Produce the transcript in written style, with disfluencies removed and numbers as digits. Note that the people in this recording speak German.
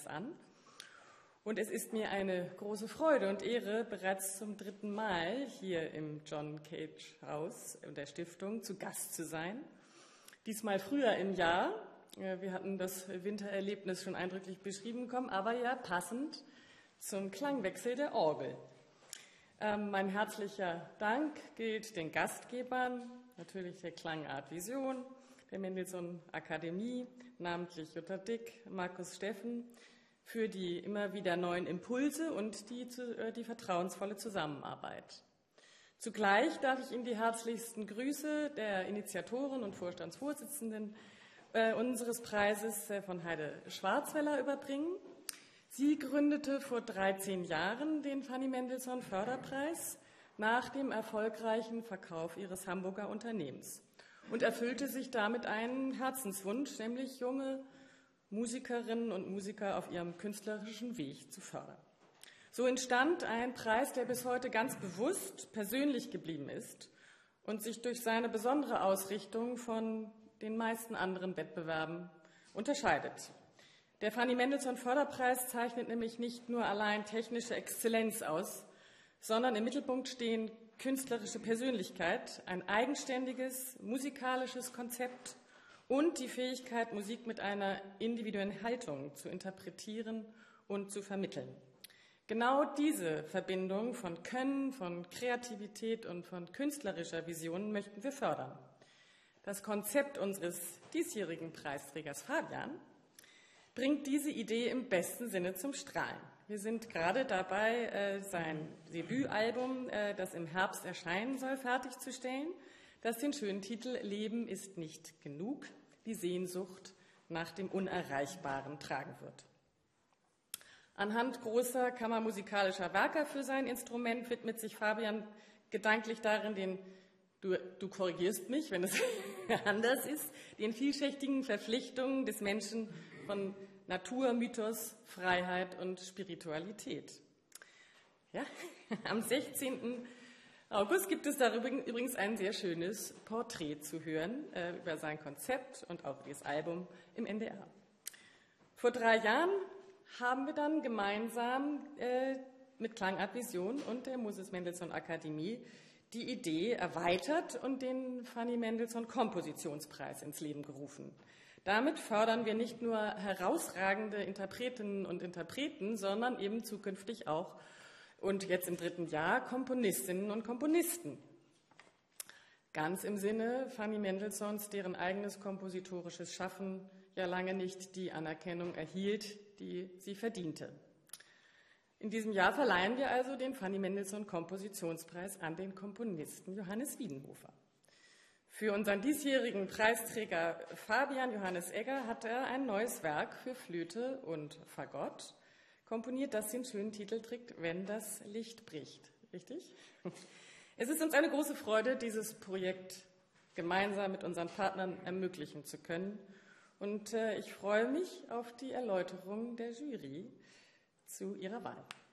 an. Und es ist mir eine große Freude und Ehre, bereits zum 3. Mal hier im John Cage Haus der Stiftung zu Gast zu sein. Diesmal früher im Jahr. Wir hatten das Wintererlebnis schon eindrücklich beschrieben bekommen, aber ja passend zum Klangwechsel der Orgel. Mein herzlicher Dank gilt den Gastgebern, natürlich der Klangart Vision, der Mendelssohn Akademie, namentlich Jutta Dick, Markus Steffen, für die immer wieder neuen Impulse und die vertrauensvolle Zusammenarbeit. Zugleich darf ich Ihnen die herzlichsten Grüße der Initiatoren und Vorstandsvorsitzenden unseres Preises von Heide Schwarzweller überbringen. Sie gründete vor 13 Jahren den Fanny Mendelssohn Förderpreis nach dem erfolgreichen Verkauf ihres Hamburger Unternehmens und erfüllte sich damit einen Herzenswunsch, nämlich junge Musikerinnen und Musiker auf ihrem künstlerischen Weg zu fördern. So entstand ein Preis, der bis heute ganz bewusst persönlich geblieben ist und sich durch seine besondere Ausrichtung von den meisten anderen Wettbewerben unterscheidet. Der Fanny Mendelssohn Förderpreis zeichnet nämlich nicht nur allein technische Exzellenz aus, sondern im Mittelpunkt stehen künstlerische Persönlichkeit, ein eigenständiges musikalisches Konzept und die Fähigkeit, Musik mit einer individuellen Haltung zu interpretieren und zu vermitteln. Genau diese Verbindung von Können, von Kreativität und von künstlerischer Vision möchten wir fördern. Das Konzept unseres diesjährigen Preisträgers Fabian bringt diese Idee im besten Sinne zum Strahlen. Wir sind gerade dabei, sein Debütalbum, das im Herbst erscheinen soll, fertigzustellen, das den schönen Titel »Leben ist nicht genug, die Sehnsucht nach dem Unerreichbaren« tragen wird. Anhand großer kammermusikalischer Werke für sein Instrument widmet sich Fabian gedanklich darin, du korrigierst mich, wenn es anders ist, den vielschichtigen Verpflichtungen des Menschen von Natur, Mythos, Freiheit und Spiritualität. Ja? Am 16. August gibt es darüber übrigens ein sehr schönes Porträt zu hören über sein Konzept und auch dieses Album im NDR. Vor 3 Jahren haben wir dann gemeinsam mit Klangart Vision und der Moses Mendelssohn Akademie die Idee erweitert und den Fanny Mendelssohn Kompositionspreis ins Leben gerufen. Damit fördern wir nicht nur herausragende Interpretinnen und Interpreten, sondern eben zukünftig auch und jetzt im 3. Jahr Komponistinnen und Komponisten. Ganz im Sinne Fanny Mendelssohns, deren eigenes kompositorisches Schaffen ja lange nicht die Anerkennung erhielt, die sie verdiente. In diesem Jahr verleihen wir also den Fanny Mendelssohn Kompositionspreis an den Komponisten Johannes Wiedenhofer. Für unseren diesjährigen Preisträger Fabian Johannes Egger hat er ein neues Werk für Flöte und Fagott komponiert, das den schönen Titel trägt, »Wenn das Licht bricht«. Richtig? Es ist uns eine große Freude, dieses Projekt gemeinsam mit unseren Partnern ermöglichen zu können. Und ich freue mich auf die Erläuterung der Jury zu ihrer Wahl.